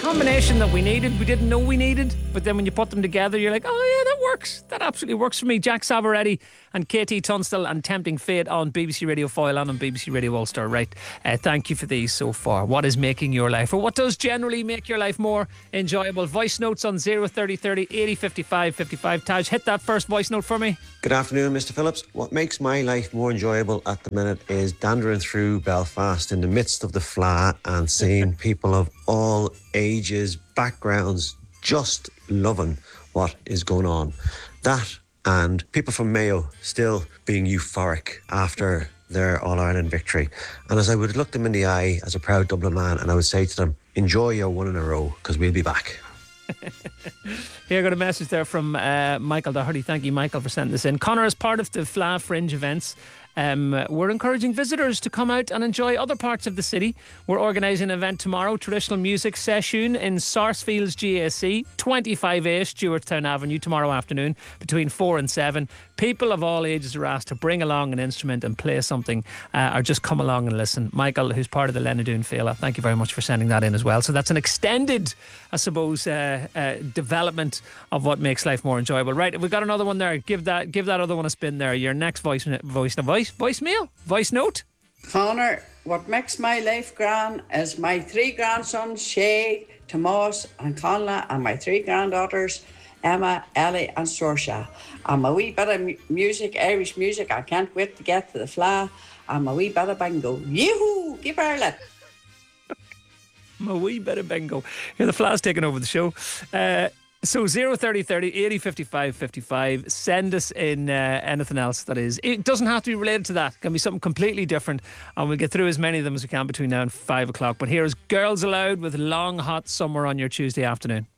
combination that we needed, we didn't know we needed, but then when you put them together, you're like, oh yeah, that works. That absolutely works for me. Jack Savoretti and KT Tunstall and Tempting Fate on BBC Radio Foyle and on BBC Radio Ulster. Right, thank you for these so far. What is making your life, or what does generally make your life more enjoyable? Voice notes on 03030 80 55 55. Taj, hit that first voice note for me. Good afternoon, Mr. Phillips. What makes my life more enjoyable at the minute is dandering through Belfast in the midst of the Fleadh and seeing people of all ages, backgrounds, just loving what is going on. That and people from Mayo still being euphoric after their All-Ireland victory. And as I would look them in the eye as a proud Dublin man, and I would say to them, enjoy your one in a row, because we'll be back. Here, I got a message there from Michael Doherty. Thank you, Michael, for sending this in. Connor, as part of the Fleadh Fringe events, we're encouraging visitors to come out and enjoy other parts of the city. We're organising an event tomorrow, traditional music session in Sarsfields GAC, 25A Stewartstown Avenue, tomorrow afternoon between 4 and 7. People of all ages are asked to bring along an instrument and play something, or just come along and listen. Michael, who's part of the Lenadoon Féile, thank you very much for sending that in as well. So that's an extended, I suppose, development of what makes life more enjoyable. Right, we've got another one there. Give that other one a spin there. Your next voicemail, voice note. Connor, what makes my life grand is my 3 grandsons, Shay, Tomas and Conla, and my 3 granddaughters, Emma, Ellie and Saoirse. And my wee bit of music, Irish music, I can't wait to get to the Fleadh, and my wee bit of bingo. Yoo-hoo! Keep Ireland. My wee bit of bingo. Here, the Fleadh's taking over the show. So 03030 80 55 55. Send us in anything else that is. It doesn't have to be related to that. It can be something completely different, and we'll get through as many of them as we can between now and 5 o'clock. But here is Girls Aloud with Long Hot Summer on your Tuesday afternoon.